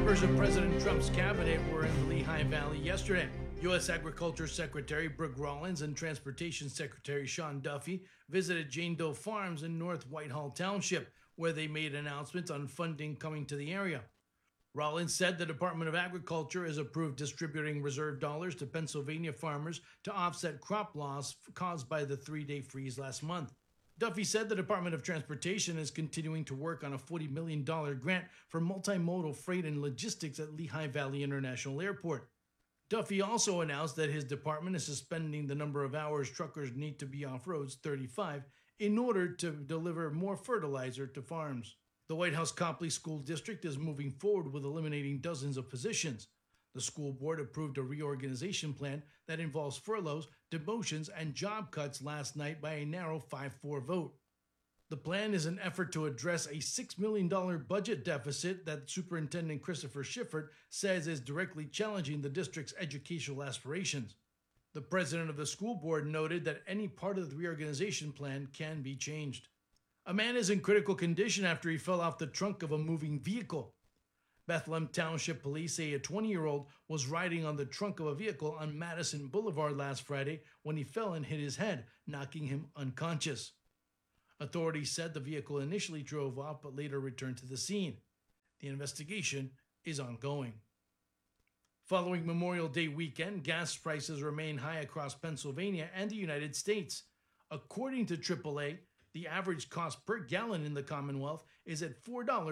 Members of President Trump's cabinet were in the Lehigh Valley yesterday. U.S. Agriculture Secretary Brooke Rollins and Transportation Secretary Sean Duffy visited Jane Doe Farms in North Whitehall Township, where they made announcements on funding coming to the area. Rollins said the Department of Agriculture has approved distributing reserve dollars to Pennsylvania farmers to offset crop loss caused by the 3-day freeze last month. Duffy said the Department of Transportation is continuing to work on a $40 million grant for multimodal freight and logistics at Lehigh Valley International Airport. Duffy also announced that his department is suspending the number of hours truckers need to be off roads, 35, in order to deliver more fertilizer to farms. The White House Copley School District is moving forward with eliminating dozens of positions. The school board approved a reorganization plan that involves furloughs, demotions, and job cuts last night by a narrow 5-4 vote. The plan is an effort to address a $6 million budget deficit that Superintendent Christopher Schiffert says is directly challenging the district's educational aspirations. The president of the school board noted that any part of the reorganization plan can be changed. A man is in critical condition after he fell off the trunk of a moving vehicle. Bethlehem Township Police say a 20-year-old was riding on the trunk of a vehicle on Madison Boulevard last Friday when he fell and hit his head, knocking him unconscious. Authorities said the vehicle initially drove off but later returned to the scene. The investigation is ongoing. Following Memorial Day weekend, gas prices remain high across Pennsylvania and the United States. According to AAA, the average cost per gallon in the Commonwealth is at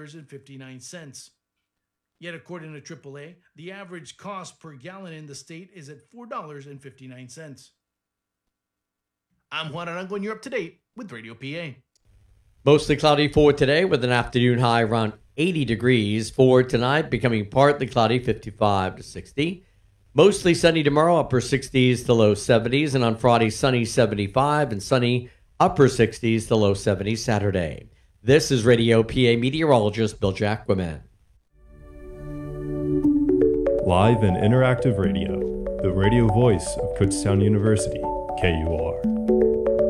$4.59. Yet according to AAA, the average cost per gallon in the state is at $4.59. I'm Juan Arango, and you're up to date with Radio PA. Mostly cloudy for today with an afternoon high around 80 degrees. For tonight, becoming partly cloudy, 55 to 60. Mostly sunny tomorrow, upper 60s to low 70s. And on Friday, sunny 75 and sunny upper 60s to low 70s Saturday. This is Radio PA meteorologist Bill Jacquemin. Live and interactive radio, the radio voice of Kutztown University, KUR.